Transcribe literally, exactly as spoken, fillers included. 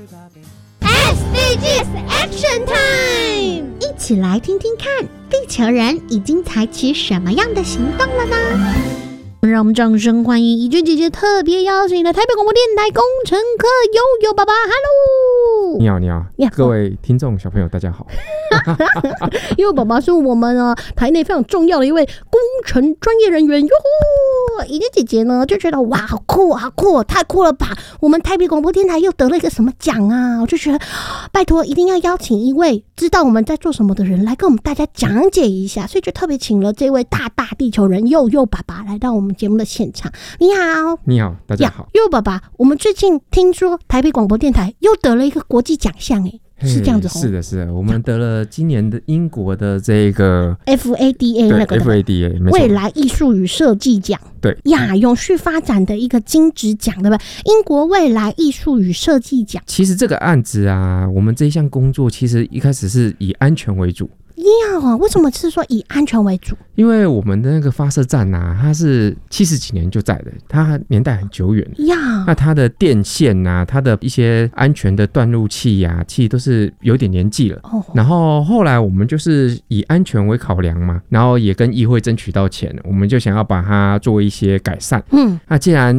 S D Gs Action Time， 一起来听听看，地球人已经采取什么样的行动了呢？让我们掌声欢迎怡娟姐姐特别邀请的台北广播电台工程科悠悠爸爸 ，Hello！ 你好，你好，各位听众小朋友，大家好。 悠悠爸爸是我们啊台内非常重要的一位工程专业人员哟。怡娟姐姐呢就觉得哇，好酷，好酷，太酷了吧！我们台北广播电台又得了一个什么奖啊？我就觉得，拜托，一定要邀请一位知道我们在做什么的人来跟我们大家讲解一下，所以就特别请了这位大大地球人悠悠爸爸来到我们节目的现场。你好， 你好，大家好。 悠悠爸爸，我们最近听说台北广播电台又得了一个国际奖项，哎。是这样子， 是的，是的，我们得了今年的英国的这个 F A D A 那个 F A D A 未来艺术与设计奖， 对呀，永续发展的一个金质奖，对不对？英国未来艺术与设计奖。 其实这个案子啊，我们这一项工作其实一开始是以安全为主。 呀，为什么是说以安全为主？ 因为我们的那个发射站啊，它是七十几年就在的，它年代很久远呀。那它的电线啊，它的一些安全的断路器啊，其实都是有点年纪了。哦、然后后来我们就是以安全为考量嘛，然后也跟议会争取到钱，我们就想要把它做一些改善。嗯，那既然